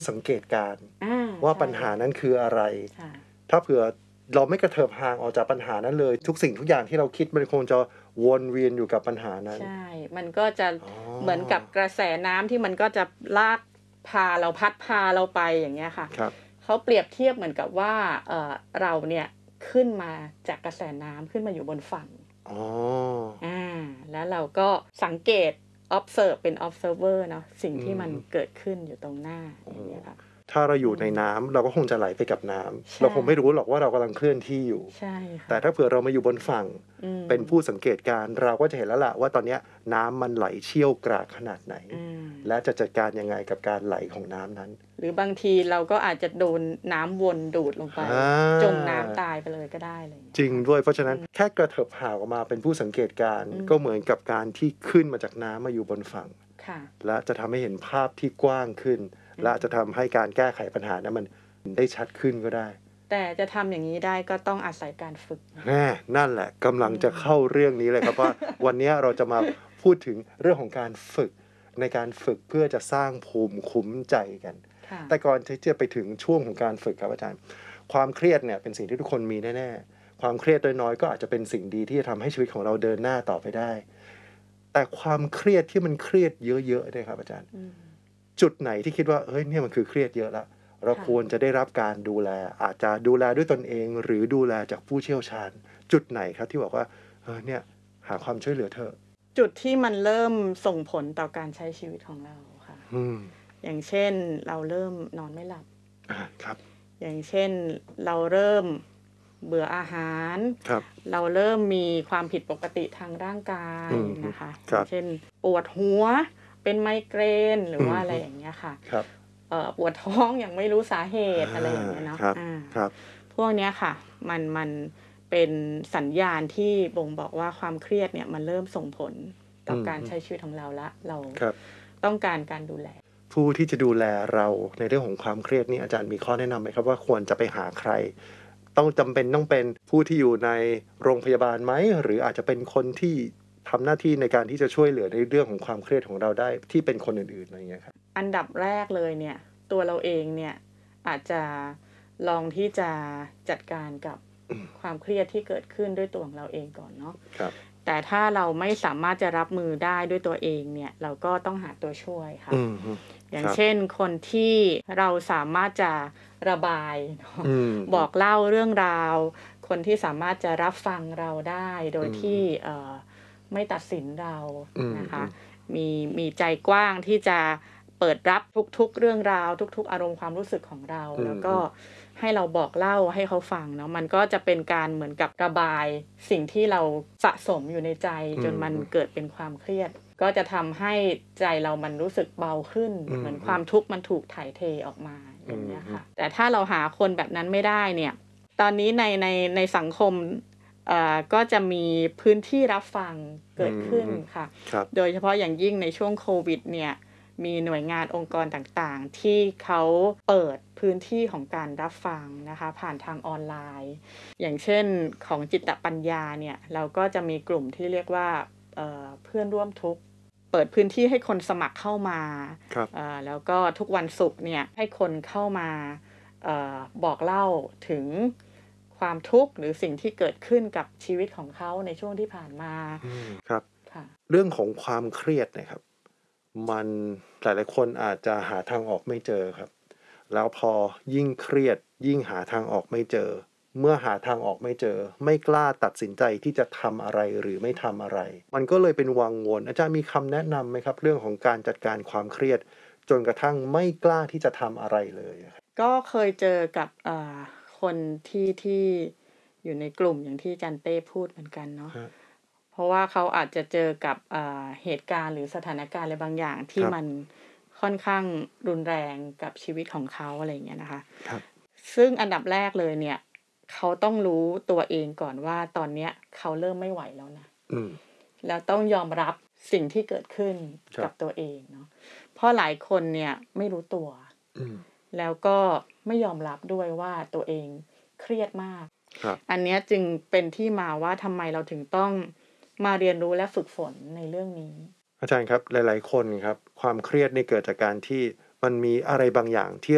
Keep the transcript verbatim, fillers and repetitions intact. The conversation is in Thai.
สังเกตการณ์อาว่าใช่ปัญหานั้นคืออะไรค่ะถ้าเผื่อเราไม่กระเถิบห่างออกจากปัญหานั้นเลย ทุกสิ่งทุกอย่างที่เราคิดมันคงจะวนเวียนอยู่กับปัญหานั้นใช่ มันก็จะอ๋อเหมือนกับกระแสน้ำที่มันก็จะลากพาเรา พัดพาเราไป อย่างเงี้ยค่ะครับเขาเปรียบเทียบเหมือนกับว่า เอ่อ เราเนี่ยขึ้นมาจากกระแสน้ำ ขึ้นมาอยู่บนฝั่งอ๋ออา แล้วเราก็สังเกต observe เป็น observer เนาะ สิ่งอืที่มันมเกิดขึ้นอยู่ตรงหน้าโอ้อย่างเงี้ยค่ะถ้าเราอยู่ในอืมน้ำ เราก็คงจะไหลไปกับน้ำใช่เราคงไม่รู้หรอกว่าเรากำลังเคลื่อนที่อยู่ใช่ค่แต่ะถ้าเผื่อเรามาอยู่บนฝั่งอืมเป็นผู้สังเกตการณ์ เราก็จะเห็นแล้วล่ะว่า ตอนเนี้ยน้ำมันไหลเชี่ยวกรากขนาดไหนอืมและจะจัดการยังไงกับการไหลของน้ำนั้นหรือบางทีเราก็อาจจะโดนน้ำวนดูดลงไปอาจมน้ำตายไปเลยก็ได้ อะไรอย่างเงี้ยจริงด้วย เพราะฉะนั้นอืมแค่กระเถิบห่างออกมาเป็นผู้สังเกตการณ์อืมก็เหมือนกับการที่ขึ้นมาจากน้ำมาอยู่บนฝั่งค่ะและจะทำให้เห็นภาพที่กว้างขึ้นอืมและจะทำให้การแก้ไขปัญหานั้นมันได้ชัดขึ้นก็ได้แต่จะทำอย่างงี้ได้ก็ต้องอาศัยการฝึกแน่ นั่นแหละกำลังอืมจะเข้าเรื่องนี้เลยครับ ว่า วันเนี้ยเราจะมาพูดถึงเรื่องของการฝึก ในการฝึกเพื่อจะสร้างภูมิคุ้มใจกันค่ะแต่ก่อนที่จะไปถึงช่วงของการฝึกครับอาจารย์ ความเครียดเนี่ยเป็นสิ่งที่ทุกคนมีแน่ ๆ ความเครียดน้อย ๆ ก็อาจจะเป็นสิ่งดีที่จะทำให้ชีวิตของเราเดินหน้าต่อไปได้ แต่ความเครียดที่มันเครียดเยอะ ๆ เนี่ยครับอาจารย์อืมจุดไหนที่คิดว่า เฮ้ย เนี่ยมันคือเครียดเยอะแล้ว เราค่ะควรจะได้รับการดูแล อาจจะดูแลด้วยตนเอง หรือดูแลจากผู้เชี่ยวชาญ จุดไหนครับที่บอกว่า เออ เนี่ยหาความช่วยเหลือเถอะ? จุดที่มันเริ่มส่งผลต่อการใช้ชีวิตของเราค่ะอืมอย่างเช่น เราเริ่มนอนไม่หลับอา ครับอย่างเช่น เราเริ่มเบื่ออาหารครับเราเริ่มมีความผิดปกติทางร่างกายอือฮึนะคะ อครย่าับงเช่น ปวดหัว เป็นไมเกรน หรือว่าอะอือฮึไรอย่างเงี้ยค่ะครับเอ่อ ปวดท้องอย่างไม่รู้สาเหตุอาอะไรอย่างเงี้ยเนาะครับอาครับพวกเนี้ยค่ะ มัน มันเป็นสัญญาณที่บ่งบอกว่า ความเครียดเนี่ยมันเริ่มส่งผลต่อการอือฮึใช้ชีวิตของเราแล้ว เราครับต้องการการดูแลผู้ที่จะดูแลเราในเรื่องของความเครียดนี่ อาจารย์มีข้อแนะนำไหมครับว่า ควรจะไปหาใคร? ต้อง จำเป็นต้องเป็นผู้ที่อยู่ในโรงพยาบาลไหม? หรืออาจจะเป็นคนที่ทำหน้าที่ในการที่จะช่วยเหลือในเรื่องของความเครียดของเราได้ ที่เป็นคนอื่น ๆ อะไรอย่างเงี้ยครับอันดับแรกเลยเนี่ย ตัวเราเองเนี่ยอาจจะลองที่จะจัดการกับอืมความเครียดที่เกิดขึ้นด้วยตัวของเราเองก่อนเนาะครับแต่ถ้าเราไม่สามารถจะรับมือได้ด้วยตัวเองเนี่ย เราก็ต้องหาตัวช่วยค่ะอือฮึอย่าคงรับเช่น คนที่เราสามารถจะระบาย เนาะอืมบอกเล่าเรื่องราว คนที่สามารถจะรับฟังเราได้ โดยอืมที่ เอ่อ ไม่ตัดสินเราอืมนะคะอืมมี มีใจกว้างที่จะเปิดรับทุก ๆ เรื่องราว ทุก ๆ อารมณ์ความรู้สึกของเราอืแล้วอกฮ็ึให้เราบอกเล่าให้เขาฟังเนาะ มันก็จะเป็นการเหมือนกับระบายสิ่งที่เราสะสมอยู่ในใจ จนมันอืมเกิดเป็นความเครียด ก็จะทำให้ใจเรามันรู้สึกเบาขึ้นอืมเหมือนความทุกข์มันถูกถ่ายเทออกมา ออืย่างเงี้ยอฮึค่ะ แต่ถ้าเราหาคนแบบนั้นไม่ได้เนี่ย ตอนนี้ใน ใน ในสังคม เอ่อ ก็จะมีพื้นที่รับฟังเกิดขึ้นอือฮึค่ะครับโดยเฉพาะอย่างยิ่งในช่วงโควิดเนี่ย มีหน่วยงานองค์กรต่าง ๆ ที่เขาเปิดพื้นที่ของการรับฟังนะคะ ผ่านทางออนไลน์ อย่างเช่น ของจิตปัญญาเนี่ย เราก็จะมีกลุ่มที่เรียกว่า เอ่อ เพื่อนร่วมทุกข์ เปิดพื้นที่ให้คนสมัครเข้ามาครับเอ่อ แล้วก็ทุกวันศุกร์เนี่ย ให้คนเข้ามา เอ่อ บอกเล่าถึงความทุกข์ หรือสิ่งที่เกิดขึ้นกับชีวิตของเขาในช่วงที่ผ่านมาอืม ครับค่ะเรื่องของความเครียดเนี่ยครับ มัน หลาย ๆ คนอาจจะหาทางออกไม่เจอครับ แล้วพอยิ่งเครียด ยิ่งหาทางออกไม่เจอ เมื่อหาทางออกไม่เจอ ไม่กล้าตัดสินใจที่จะทำอะไร หรือไม่ทำอะไร มันก็เลยเป็นวังวน อาจารย์มีคำแนะนำไหมครับ เรื่องของการจัดการความเครียด จนกระทั่งไม่กล้าที่จะทำอะไรเลยอะครับ? ก็เคยเจอกับ อ่า คนที่ ที่อยู่ในกลุ่มอย่างที่อาจารย์เต้พูดเหมือนกันเนาะครับเพราะว่าเขาอาจจะเจอกับ อ่า เหตุการณ์หรือสถานการณ์อะไรบางอย่างที่ครับมันค่อนข้างรุนแรงกับชีวิตของเขา อะไรอย่างเงี้ยนะคะครับซึ่งอันดับแรกเลยเนี่ย เขาต้องรู้ตัวเองก่อนว่า ตอนเนี้ยเขาเริ่มไม่ไหวแล้วนะอืมแล้วต้องยอมรับสิ่งที่เกิดขึ้นครับกับตัวเองเนาะ เพราะหลายคนเนี่ยไม่รู้ตัวอืมแล้วก็ไม่ยอมรับด้วยว่าตัวเองเครียดมากครับอันเนี้ยจึงเป็นที่มาว่า ทำไมเราถึงต้องมาเรียนรู้และฝึกฝนในเรื่องนี้อาจารย์ครับ หลาย ๆ คนครับ ความเครียดนี่เกิดจากการที่มันมีอะไรบางอย่างที่